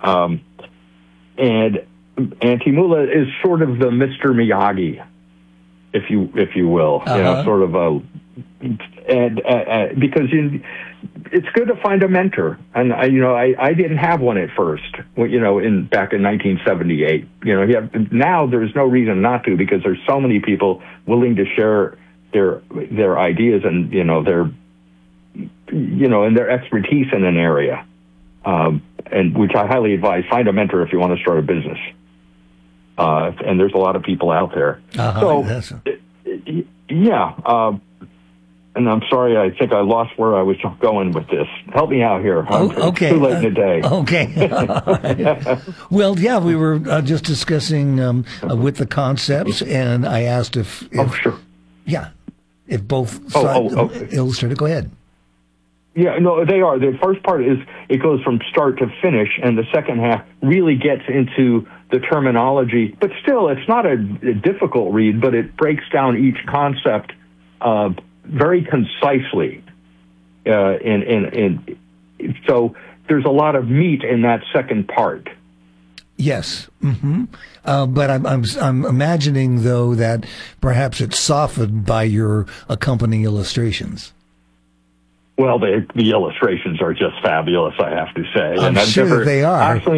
And Auntie Mula is sort of the Mr. Miyagi, if you will, sort of a, and because it's good to find a mentor, and I didn't have one at first, back in 1978. Now there's no reason not to, because there's so many people willing to share their ideas and their and their expertise in an area, and which I highly advise. Find a mentor if you want to start a business. And there's a lot of people out there. And I'm sorry, I think I lost where I was going with this. Help me out here. Okay. It's too late in the day. Okay. Well, yeah, we were just discussing with the concepts, and I asked if sure. Yeah, if both sides illustrated. Go ahead. Yeah, no, they are. The first part is it goes from start to finish, and the second half really gets into the terminology. But still, it's not a difficult read, but it breaks down each concept very concisely. And so there's a lot of meat in that second part. Yes. Mm-hmm. But I'm imagining, though, that perhaps it's softened by your accompanying illustrations. Well, the illustrations are just fabulous, I have to say. I'm sure they are. Actually,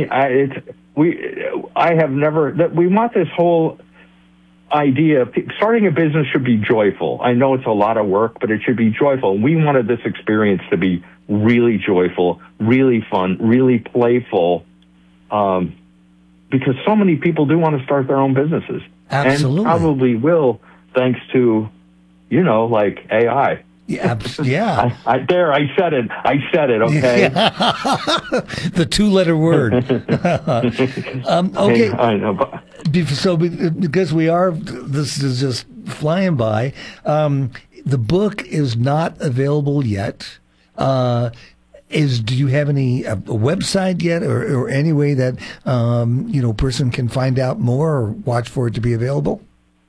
we want this whole idea. Starting a business should be joyful. I know it's a lot of work, but it should be joyful. We wanted this experience to be really joyful, really fun, really playful, because so many people do want to start their own businesses. Absolutely. And probably will, thanks to, like AI. Yeah. I said it. Okay. The two-letter word. Okay. I know. But so because this is just flying by. The book is not available yet. Do you have any a website yet, or any way that person can find out more or watch for it to be available?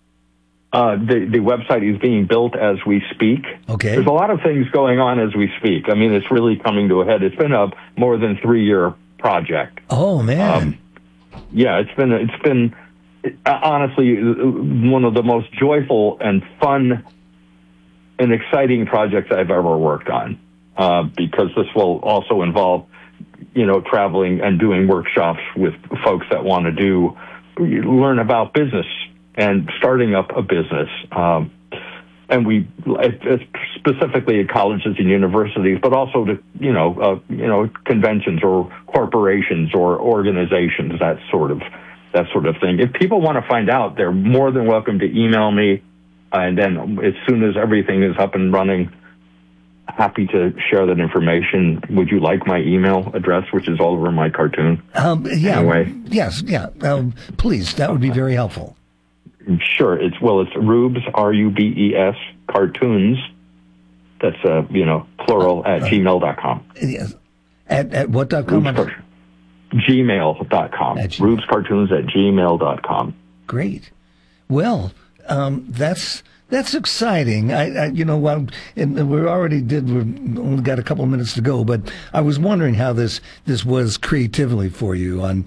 The website is being built as we speak. Okay. There's a lot of things going on as we speak. I mean, it's really coming to a head. It's been a more than 3-year project. Oh, man. It's been honestly one of the most joyful and fun and exciting projects I've ever worked on, because this will also involve, traveling and doing workshops with folks that want to learn about business and starting up a business. And specifically at colleges and universities, but also to, conventions or corporations or organizations, that sort of thing. If people want to find out, they're more than welcome to email me. And then as soon as everything is up and running, happy to share that information. Would you like my email address, which is all over my cartoon? Yeah. Anyway. Yes. Yeah. Please, that would be very helpful. Sure. It's Rubes, RUBES, cartoons. That's, plural at gmail.com. Yes. At what.com? Gmail.com. Rubescartoons at gmail.com. Great. Well, that's exciting. We've only got a couple of minutes to go, but I was wondering how this was creatively for you on,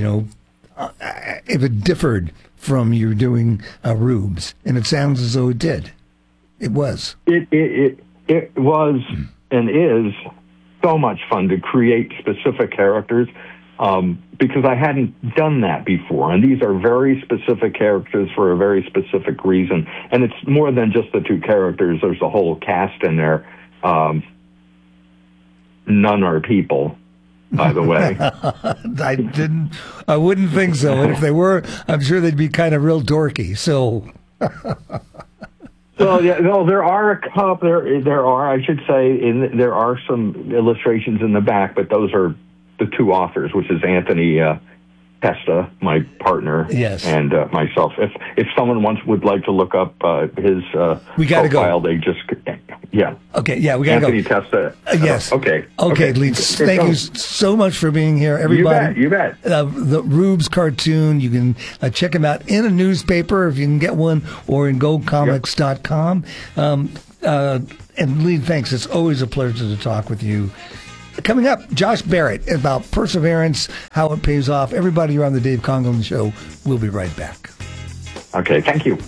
if it differed from you doing Rubes, and it sounds as though it did. It was. It was and is so much fun to create specific characters, because I hadn't done that before, and these are very specific characters for a very specific reason. And it's more than just the two characters. There's a whole cast in there. None are people, by the way. I wouldn't think so. And if they were, I'm sure they'd be kind of real dorky. So. Well, yeah, no, there are a couple. There are, I should say, there are some illustrations in the back, but those are the two authors, which is Anthony Testa, my partner, yes, and myself. If someone would like to look up his we gotta profile, go. They just Okay, yeah, we gotta Anthony go. Testa. Yes. Okay, Leeds. Thank you so much for being here, everybody. You bet. The Rubes cartoon. You can check him out in a newspaper if you can get one, or in GoComics.com. And Lee, thanks. It's always a pleasure to talk with you. Coming up, Josh Barrett about perseverance, how it pays off. Everybody, you're on the Dave Conglin Show. We'll be right back. Okay, thank you.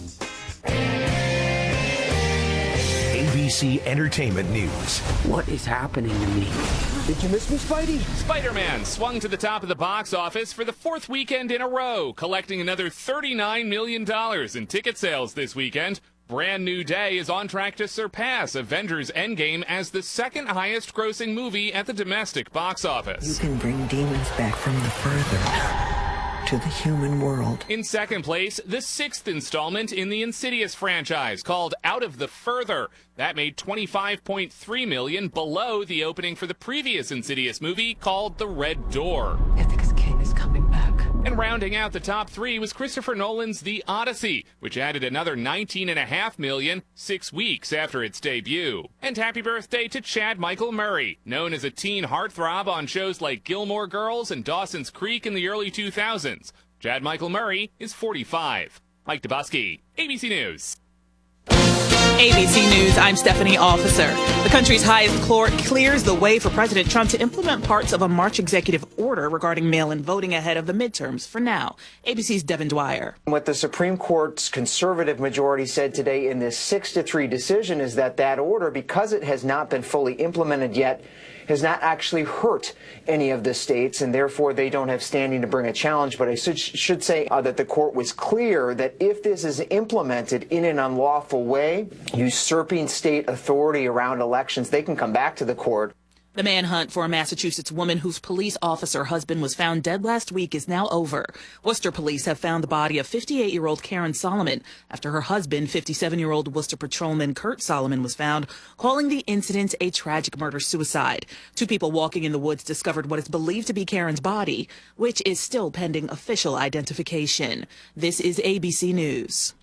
ABC Entertainment News. What is happening to me? Did you miss me, Spidey? Spider-Man swung to the top of the box office for the fourth weekend in a row, collecting another $39 million in ticket sales this weekend. Brand New Day is on track to surpass Avengers Endgame as the second highest grossing movie at the domestic box office. You can bring demons back from the further to the human world. In second place, the sixth installment in the Insidious franchise, called Out of the Further. That made $25.3 million, below the opening for the previous Insidious movie, called The Red Door. Ithaca's king is coming back. And rounding out the top three was Christopher Nolan's The Odyssey, which added another $19.5 million 6 weeks after its debut. And happy birthday to Chad Michael Murray, known as a teen heartthrob on shows like Gilmore Girls and Dawson's Creek in the early 2000s. Chad Michael Murray is 45. Mike Dubusky, ABC News. ABC News, I'm Stephanie Officer. The country's highest court clears the way for President Trump to implement parts of a March executive order regarding mail-in voting ahead of the midterms for now. ABC's Devin Dwyer. What the Supreme Court's conservative majority said today in this 6-3 decision is that order, because it has not been fully implemented yet, has not actually hurt any of the states, and therefore they don't have standing to bring a challenge. But I should say that the court was clear that if this is implemented in an unlawful way, usurping state authority around elections, they can come back to the court. The manhunt for a Massachusetts woman whose police officer husband was found dead last week is now over. Worcester police have found the body of 58-year-old Karen Solomon after her husband, 57-year-old Worcester patrolman Kurt Solomon, was found, calling the incident a tragic murder-suicide. 2 people walking in the woods discovered what is believed to be Karen's body, which is still pending official identification. This is ABC News.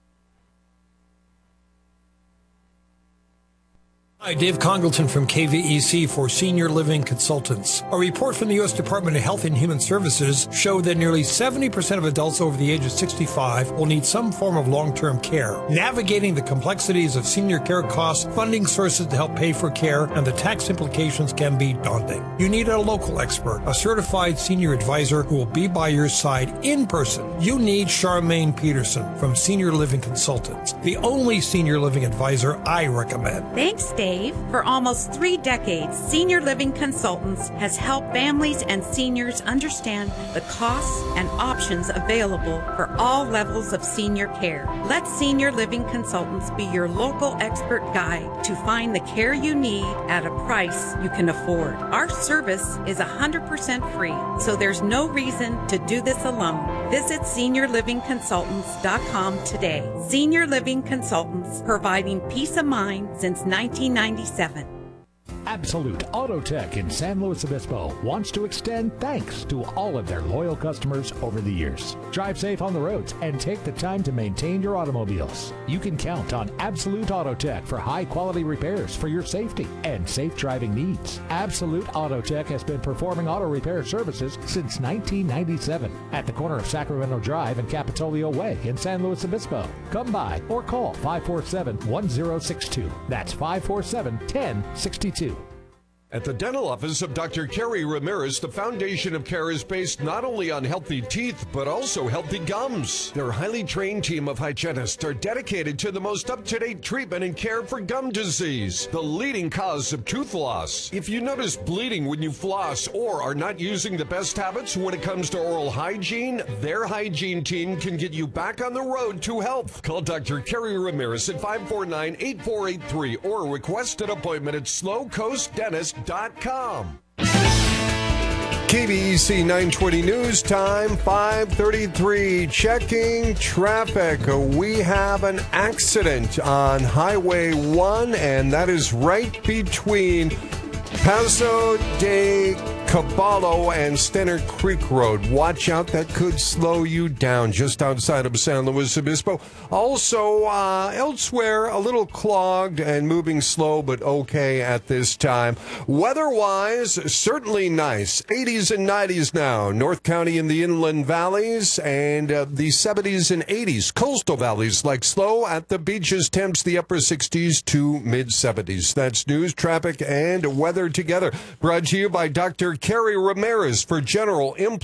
Hi, Dave Congleton from KVEC for Senior Living Consultants. A report from the U.S. Department of Health and Human Services showed that nearly 70% of adults over the age of 65 will need some form of long-term care. Navigating the complexities of senior care costs, funding sources to help pay for care, and the tax implications can be daunting. You need a local expert, a certified senior advisor who will be by your side in person. You need Charmaine Peterson from Senior Living Consultants, the only senior living advisor I recommend. Thanks, Dave. For almost 3 decades, Senior Living Consultants has helped families and seniors understand the costs and options available for all levels of senior care. Let Senior Living Consultants be your local expert guide to find the care you need at a price you can afford. Our service is 100% free, so there's no reason to do this alone. Visit SeniorLivingConsultants.com today. Senior Living Consultants, providing peace of mind since 1997. Absolute Auto Tech in San Luis Obispo wants to extend thanks to all of their loyal customers over the years. Drive safe on the roads and take the time to maintain your automobiles. You can count on Absolute Auto Tech for high-quality repairs for your safety and safe driving needs. Absolute Auto Tech has been performing auto repair services since 1997 at the corner of Sacramento Drive and Capitolio Way in San Luis Obispo. Come by or call 547-1062. That's 547-1062. At the dental office of Dr. Kerry Ramirez, the foundation of care is based not only on healthy teeth, but also healthy gums. Their highly trained team of hygienists are dedicated to the most up-to-date treatment and care for gum disease, the leading cause of tooth loss. If you notice bleeding when you floss or are not using the best habits when it comes to oral hygiene, their hygiene team can get you back on the road to health. Call Dr. Kerry Ramirez at 549-8483 or request an appointment at slowcoastdentist.com. KBEC 920 News Time, 5:33. Checking traffic. We have an accident on Highway 1, and that is right between Paso de Caballo and Stenner Creek Road. Watch out, that could slow you down just outside of San Luis Obispo. Also, elsewhere, a little clogged and moving slow, but okay at this time. Weather-wise, certainly nice. 80s and 90s now. North County in the inland valleys, and the 70s and 80s. Coastal valleys like slow. At the beaches, temps the upper 60s to mid-70s. That's news, traffic, and weather together. Brought to you by Dr. Kerry Ramirez for General Implant.